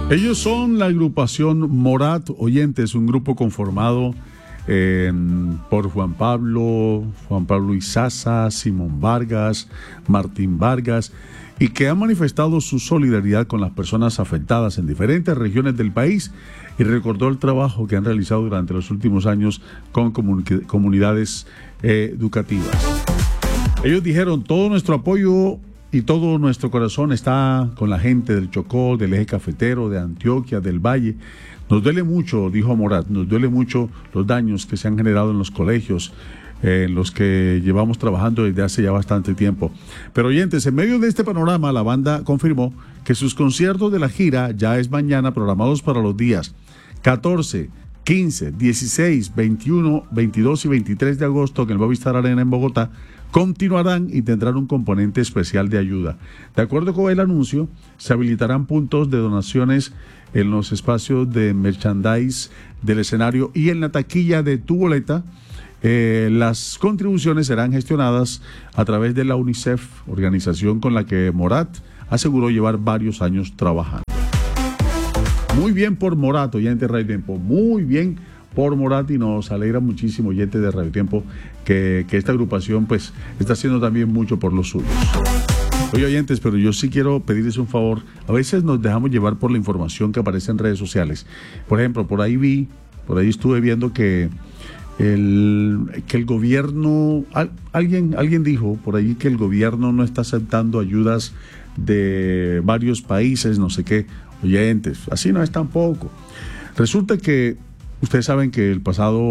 Ellos son la agrupación Morat, oyentes, un grupo conformado por Juan Pablo Izaza, Simón Vargas, Martín Vargas, y que han manifestado su solidaridad con las personas afectadas en diferentes regiones del país y recordó el trabajo que han realizado durante los últimos años con comunidades educativas. Ellos dijeron: todo nuestro apoyo y todo nuestro corazón está con la gente del Chocó, del eje cafetero, de Antioquia, del Valle. Nos duele mucho, dijo Morat, nos duele mucho los daños que se han generado en los colegios, en los que llevamos trabajando desde hace ya bastante tiempo. Pero oyentes, en medio de este panorama, la banda confirmó que sus conciertos de la gira Ya es Mañana, programados para los días 14, 15, 16, 21, 22 y 23 de agosto en el Movistar Arena en Bogotá, continuarán y tendrán un componente especial de ayuda. De acuerdo con el anuncio, se habilitarán puntos de donaciones en los espacios de merchandise del escenario y en la taquilla de tu boleta. Las contribuciones serán gestionadas a través de la UNICEF, organización con la que Morat aseguró llevar varios años trabajando. Muy bien por Morat, oyente de Radio Tiempo, muy bien por Morat, y nos alegra muchísimo, oyente de Radio Tiempo, que esta agrupación pues está haciendo también mucho por los suyos. Oye, oyentes, pero yo sí quiero pedirles un favor. A veces nos dejamos llevar por la información que aparece en redes sociales. Por ejemplo, por ahí estuve viendo que el gobierno, alguien dijo por ahí que el gobierno no está aceptando ayudas de varios países, no sé qué. Oyentes, así no es tampoco. Resulta que ustedes saben que el pasado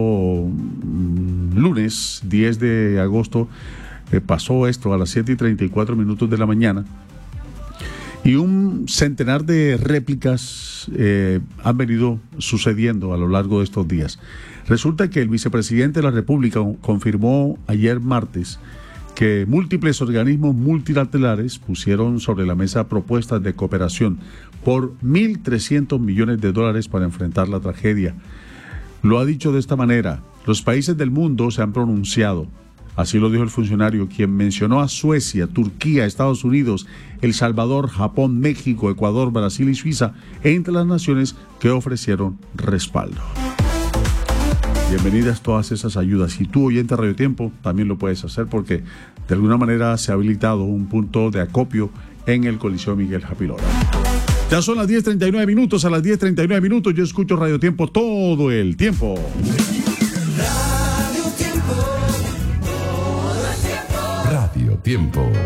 lunes 10 de agosto pasó esto a las 7:34 de la mañana, y un centenar de réplicas han venido sucediendo a lo largo de estos días. Resulta que el vicepresidente de la República confirmó ayer martes que múltiples organismos multilaterales pusieron sobre la mesa propuestas de cooperación por $1.300 millones para enfrentar la tragedia. Lo ha dicho de esta manera: los países del mundo se han pronunciado. Así lo dijo el funcionario, quien mencionó a Suecia, Turquía, Estados Unidos, El Salvador, Japón, México, Ecuador, Brasil y Suiza, entre las naciones que ofrecieron respaldo. Bienvenidas todas esas ayudas. Y tú, oyente de Radio Tiempo, también lo puedes hacer, porque de alguna manera se ha habilitado un punto de acopio en el Coliseo Miguel Japilora. Ya son las 10:39. A las 10:39 yo escucho Radio Tiempo todo el tiempo. Radio Tiempo.